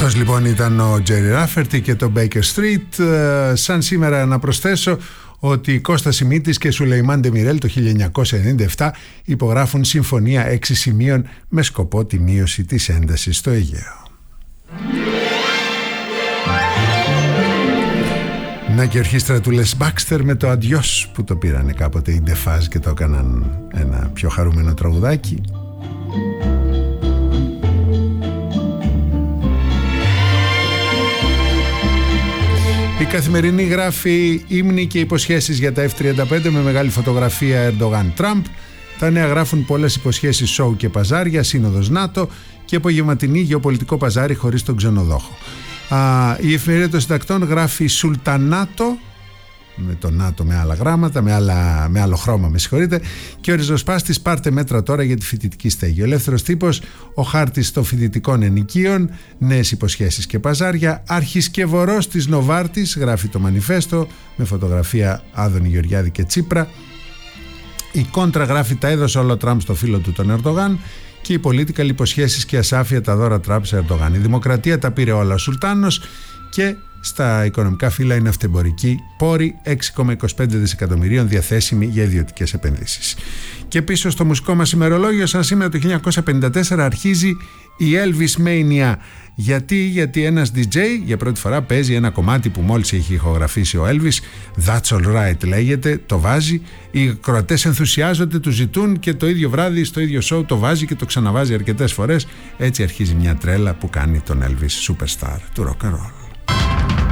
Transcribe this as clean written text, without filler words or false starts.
Αυτός λοιπόν ήταν ο Τζέρι Ράφερτι και το Baker Street. Σαν σήμερα να προσθέσω ότι Κώστας Σιμίτης και Σουλεϊμάν Ντεμιρέλ το 1997 υπογράφουν συμφωνία 6 σημείων με σκοπό τη μείωση της έντασης στο Αιγαίο. Να και ορχήστρα του Les Baxter με το Adios που το πήρανε κάποτε οι Ντεφάζ και το έκαναν ένα πιο χαρούμενο τραγουδάκι. Η Καθημερινή γράφει ύμνοι και υποσχέσεις για τα F-35 με μεγάλη φωτογραφία Ερντογάν-Τραμπ. Τα νέα γράφουν πολλές υποσχέσεις, σοου και παζάρια, σύνοδος ΝΑΤΟ και απογευματινή γεωπολιτικό παζάρι χωρίς τον ξενοδόχο. Η Εφημερίδα των Συντακτών γράφει Σουλτανάτο, με το ΝΑΤΟ με άλλα γράμματα, με άλλο χρώμα, με συγχωρείτε, και ο ριζοσπάστης πάρτε μέτρα τώρα για τη φοιτητική στέγη. Ο Ελεύθερος Τύπος, ο χάρτης των φοιτητικών ενοικίων, νέες υποσχέσεις και παζάρια. Αρχισκευωρός της Νοβάρτης, γράφει το Μανιφέστο, με φωτογραφία Άδωνη Γεωργιάδη και Τσίπρα. Η Κόντρα γράφει τα έδωσε όλο Τραμπ στο φίλο του τον Ερντογάν. Και οι πολιτικαλ υποσχέσεις και ασάφεια τα δώρα Τραμπ σε Ερντογάν. Η Δημοκρατία τα πήρε όλα ο Σουλτάνος και στα οικονομικά φύλλα είναι αυτεμπορικοί πόροι 6,25 δισεκατομμυρίων διαθέσιμοι για ιδιωτικές επενδύσεις. Και πίσω στο μουσικό μας ημερολόγιο, σαν σήμερα το 1954 αρχίζει η Elvis Mania. Γιατί ένας DJ για πρώτη φορά παίζει ένα κομμάτι που μόλις έχει ηχογραφήσει ο Elvis, That's All Right λέγεται, το βάζει, οι ακροατές ενθουσιάζονται, του ζητούν και το ίδιο βράδυ στο ίδιο show το βάζει και το ξαναβάζει αρκετές φορές. Έτσι αρχίζει μια τρέλα που κάνει τον Elvis superstar του rock and roll.